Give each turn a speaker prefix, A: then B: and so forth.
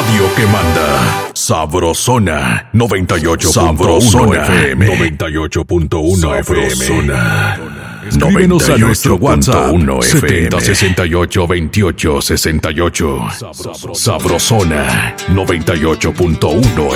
A: radio que manda. Sabrosona 98.1
B: Sabrosona
A: FM 98.1 FM.
B: Escríbenos a nuestro WhatsApp
A: 70682868. Sabrosona 98.1